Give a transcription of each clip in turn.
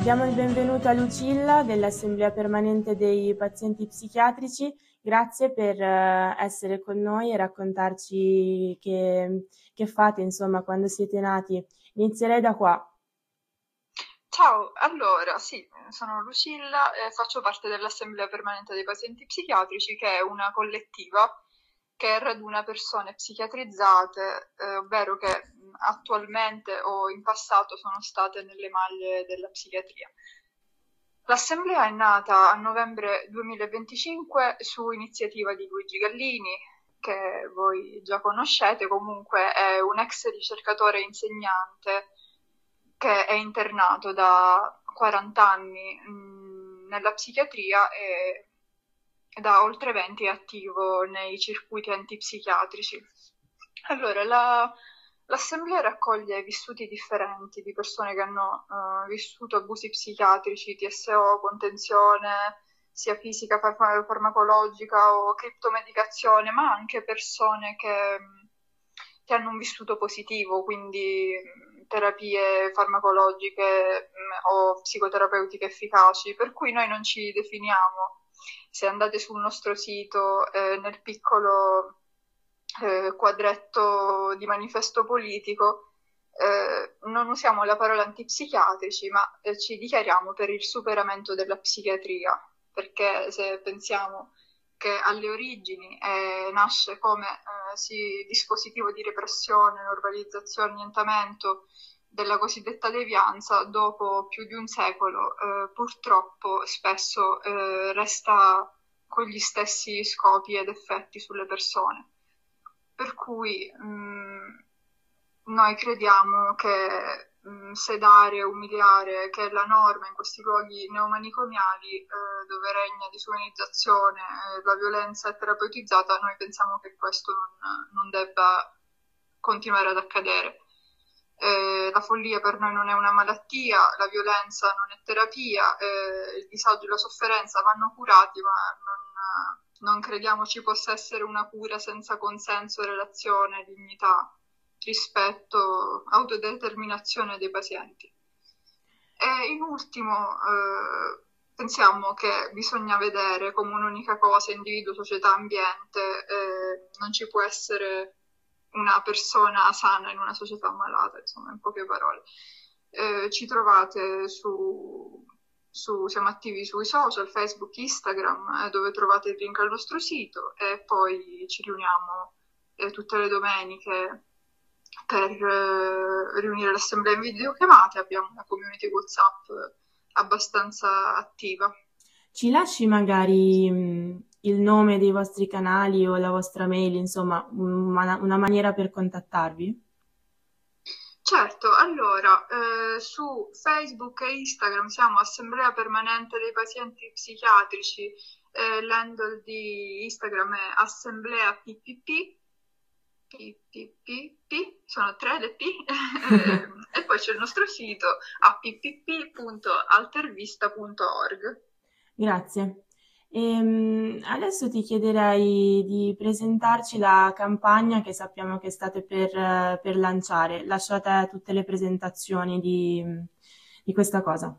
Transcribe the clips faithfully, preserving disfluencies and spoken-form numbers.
Diamo il benvenuto a Lucilla dell'Assemblea Permanente dei Pazienti Psichiatrici. Grazie per eh, essere con noi e raccontarci che, che fate, insomma, quando siete nati. Inizierei da qua. Ciao, allora sì, sono Lucilla e faccio parte dell'Assemblea Permanente dei Pazienti Psichiatrici, che è una collettiva che raduna persone psichiatrizzate, eh, ovvero che mh, attualmente o in passato sono state nelle maglie della psichiatria. L'assemblea è nata a novembre duemilaventicinque su iniziativa di Luigi Gallini, che voi già conoscete. Comunque è un ex ricercatore e insegnante che è internato da quaranta anni mh, nella psichiatria e da oltre venti è attivo nei circuiti antipsichiatrici. Allora, la, l'assemblea raccoglie vissuti differenti di persone che hanno uh, vissuto abusi psichiatrici, T S O, contenzione, sia fisica, far- farmacologica o criptomedicazione, ma anche persone che, che hanno un vissuto positivo, quindi terapie farmacologiche mh, o psicoterapeutiche efficaci, per cui noi non ci definiamo. Se andate sul nostro sito, eh, nel piccolo eh, quadretto di manifesto politico, eh, non usiamo la parola antipsichiatrici, ma eh, ci dichiariamo per il superamento della psichiatria, perché se pensiamo che alle origini eh, nasce come eh, sì, dispositivo di repressione, normalizzazione, annientamento della cosiddetta devianza, dopo più di un secolo eh, purtroppo spesso eh, resta con gli stessi scopi ed effetti sulle persone. Per cui mh, noi crediamo che mh, sedare, umiliare, che è la norma in questi luoghi neomanicomiali eh, dove regna disumanizzazione, eh, la violenza è terapeutizzata, noi pensiamo che questo non, non debba continuare ad accadere. Eh, la follia per noi non è una malattia, la violenza non è terapia, eh, il disagio e la sofferenza vanno curati, ma non, non crediamo ci possa essere una cura senza consenso, relazione, dignità, rispetto, autodeterminazione dei pazienti. E in ultimo, eh, pensiamo che bisogna vedere come un'unica cosa individuo, società, ambiente, eh, non ci può essere una persona sana in una società malata, insomma, in poche parole. Eh, ci trovate su, su, siamo attivi sui social, Facebook, Instagram, eh, dove trovate il link al nostro sito, e poi ci riuniamo eh, tutte le domeniche per eh, riunire l'assemblea in videochiamate. Abbiamo una community WhatsApp abbastanza attiva. Ci lasci magari mh, il nome dei vostri canali o la vostra mail, insomma, una, una maniera per contattarvi? Certo, allora, eh, su Facebook e Instagram siamo Assemblea Permanente dei Pazienti Psichiatrici, eh, l'handle di Instagram è Assemblea P P P, P P P P, sono tre le P, e poi c'è il nostro sito a p p p punto altervista punto org. Grazie. Ehm, adesso ti chiederei di presentarci la campagna che sappiamo che state per, eh, per lanciare. Lascio a te tutte le presentazioni di, di questa cosa.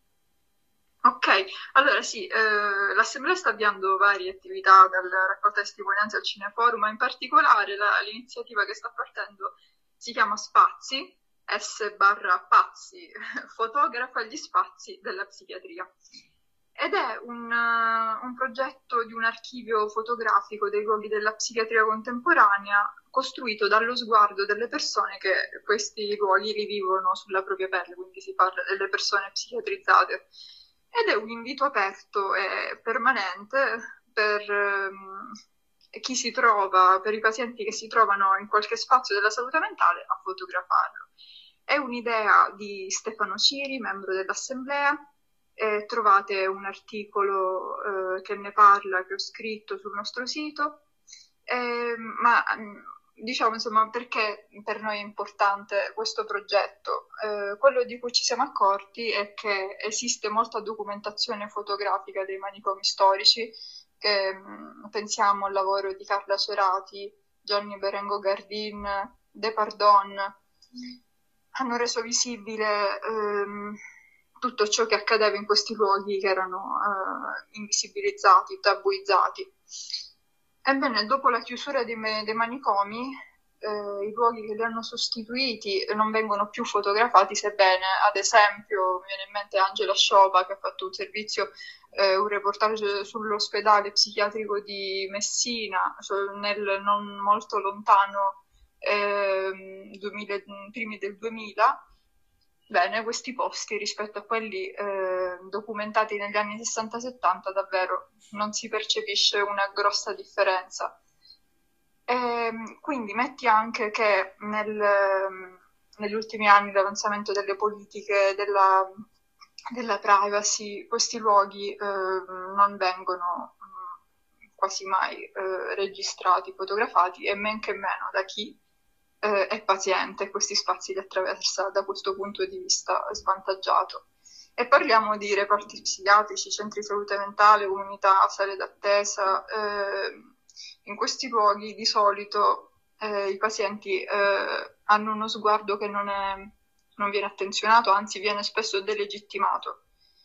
Ok, allora sì, eh, l'Assemblea sta avviando varie attività, dalla raccolta testimonianze al cineforum, ma in particolare la- l'iniziativa che sta partendo si chiama Spazi, S barra Pazzi, fotografa gli spazi della psichiatria. Ed è un, eh, un progetto di un archivio fotografico dei luoghi della psichiatria contemporanea, costruito dallo sguardo delle persone che questi luoghi li vivono sulla propria pelle, quindi si parla delle persone psichiatrizzate. Ed è un invito aperto e permanente per ehm, chi si trova, per i pazienti che si trovano in qualche spazio della salute mentale, a fotografarlo. È un'idea di Stefano Ciri, membro dell'Assemblea. Eh, trovate un articolo eh, che ne parla, che ho scritto sul nostro sito, eh, ma diciamo insomma perché per noi è importante questo progetto. Eh, quello di cui ci siamo accorti è che esiste molta documentazione fotografica dei manicomi storici, che mh, pensiamo al lavoro di Carla Cerati, Gianni Berengo Gardin, De Pardon, hanno reso visibile ehm, tutto ciò che accadeva in questi luoghi che erano uh, invisibilizzati, tabuizzati. Ebbene, dopo la chiusura dei, dei manicomi, eh, i luoghi che li hanno sostituiti non vengono più fotografati, sebbene, ad esempio, mi viene in mente Angela Sciopa, che ha fatto un servizio, eh, un reportage sull'ospedale psichiatrico di Messina, cioè nel non molto lontano eh, duemila, primi del duemila. Bene, questi posti rispetto a quelli eh, documentati negli anni sessanta settanta davvero non si percepisce una grossa differenza. E, quindi metti anche che nel, negli ultimi anni l'avanzamento delle politiche della, della privacy, questi luoghi eh, non vengono mh, quasi mai eh, registrati, fotografati, e men che meno da chi eh, è paziente e questi spazi li attraversa da questo punto di vista svantaggiato. E parliamo di reparti psichiatrici, centri di salute mentale, comunità, sale d'attesa. Eh, in questi luoghi di solito eh, i pazienti eh, hanno uno sguardo che non, è, non viene attenzionato, anzi viene spesso delegittimato.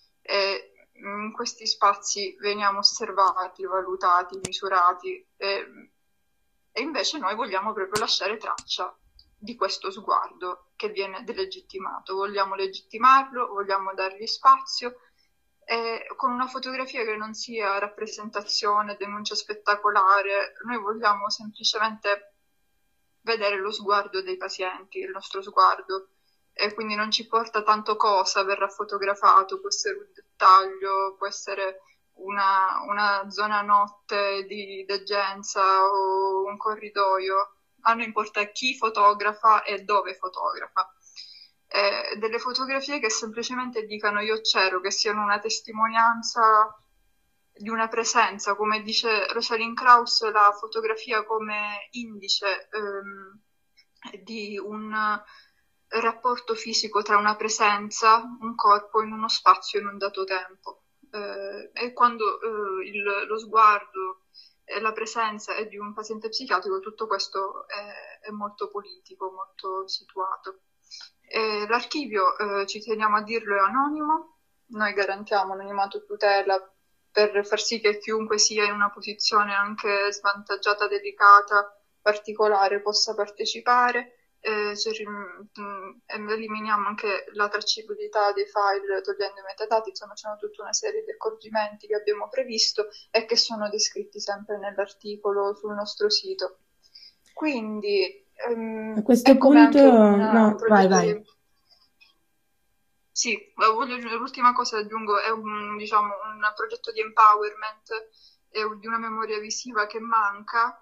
E in questi spazi veniamo osservati, valutati, misurati. E, E invece noi vogliamo proprio lasciare traccia di questo sguardo che viene delegittimato. Vogliamo legittimarlo, vogliamo dargli spazio, e con una fotografia che non sia rappresentazione, denuncia spettacolare. Noi vogliamo semplicemente vedere lo sguardo dei pazienti, il nostro sguardo, e quindi non ci porta tanto cosa verrà fotografato, può essere un dettaglio, può essere Una, una zona notte di degenza o un corridoio. A noi importa chi fotografa e dove fotografa. Eh, delle fotografie che semplicemente dicano io c'ero, che siano una testimonianza di una presenza, come dice Rosalind Krauss, la fotografia come indice ehm, di un rapporto fisico tra una presenza, un corpo in uno spazio in un dato tempo. Eh, e quando eh, il, lo sguardo e la presenza è di un paziente psichiatrico, tutto questo è, è molto politico, molto situato. E l'archivio, eh, ci teniamo a dirlo, è anonimo. Noi garantiamo anonimato e tutela per far sì che chiunque sia in una posizione anche svantaggiata, delicata, particolare, possa partecipare. Eh, cioè, mh, eliminiamo anche la tracciabilità dei file togliendo i metadati. Insomma, c'è tutta una serie di accorgimenti che abbiamo previsto e che sono descritti sempre nell'articolo sul nostro sito. Quindi ehm, a questo punto una, no, vai vai di... sì, voglio, l'ultima cosa aggiungo è un, diciamo, un progetto di empowerment e di una memoria visiva che manca.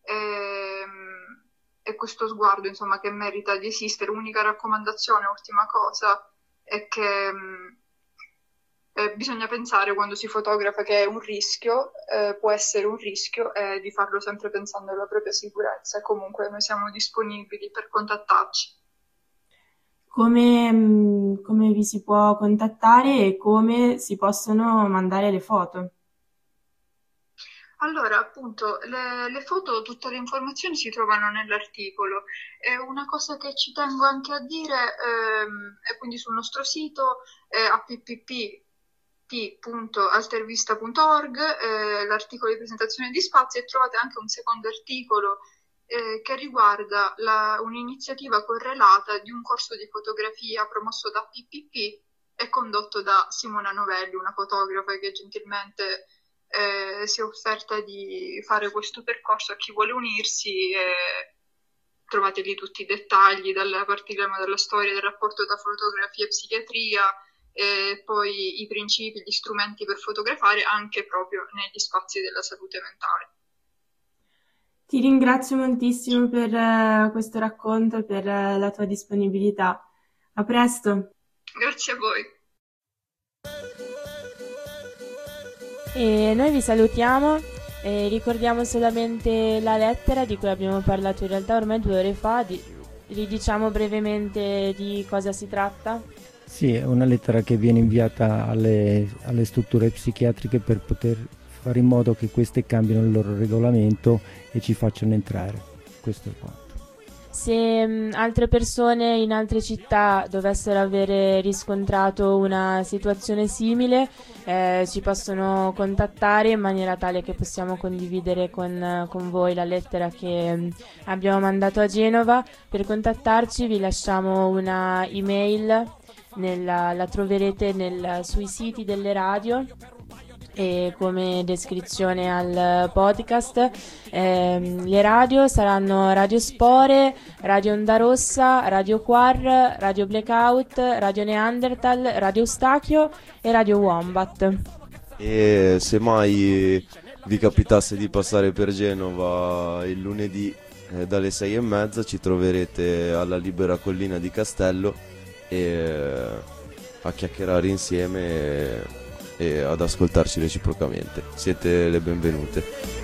ehm, E questo sguardo, insomma, che merita di esistere. L'unica raccomandazione, ultima cosa, è che mh, eh, bisogna pensare quando si fotografa che è un rischio, eh, può essere un rischio, e di farlo sempre pensando alla propria sicurezza. E comunque noi siamo disponibili per contattarci. Come, mh, come vi si può contattare e come si possono mandare le foto? Allora, appunto, le, le foto, tutte le informazioni si trovano nell'articolo. E una cosa che ci tengo anche a dire ehm, è quindi sul nostro sito eh, a p p p punto altervista punto org eh, l'articolo di presentazione di spazi, e trovate anche un secondo articolo eh, che riguarda la, un'iniziativa correlata di un corso di fotografia promosso da P P P e condotto da Simona Novelli, una fotografa che gentilmente Eh, si è offerta di fare questo percorso a chi vuole unirsi. E trovate lì tutti i dettagli, dalla parliamo della storia del rapporto tra fotografia e psichiatria, e poi i principi, gli strumenti per fotografare anche proprio negli spazi della salute mentale. Ti ringrazio moltissimo per uh, questo racconto e per uh, la tua disponibilità. A presto. Grazie a voi. E noi vi salutiamo e ricordiamo solamente la lettera di cui abbiamo parlato in realtà ormai due ore fa. Di, ridiciamo brevemente di cosa si tratta? Sì, è una lettera che viene inviata alle, alle strutture psichiatriche per poter fare in modo che queste cambino il loro regolamento e ci facciano entrare. Questo è quanto. Se mh, altre persone in altre città dovessero avere riscontrato una situazione simile, eh, ci possono contattare in maniera tale che possiamo condividere con, con voi la lettera che mh, abbiamo mandato a Genova. Per contattarci vi lasciamo una email, nella, la troverete nel, sui siti delle radio e come descrizione al podcast. Ehm, le radio saranno Radio Spore, Radio Onda Rossa, Radio Quar, Radio Blackout, Radio Neanderthal, Radio Eustachio e Radio Wombat. E se mai vi capitasse di passare per Genova il lunedì eh, dalle sei e mezza, ci troverete alla Libera Collina di Castello e, eh, a chiacchierare insieme e, e ad ascoltarci reciprocamente. Siete le benvenute.